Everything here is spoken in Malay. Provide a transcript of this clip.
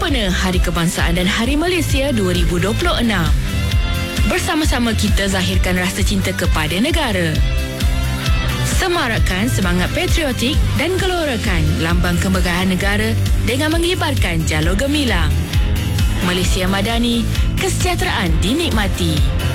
sempena Hari Kebangsaan dan Hari Malaysia 2026. Bersama-sama kita zahirkan rasa cinta kepada negara. Semarakkan semangat patriotik dan gelorakan lambang kemegahan negara dengan mengibarkan jalur gemilang. Malaysia Madani, kesejahteraan dinikmati.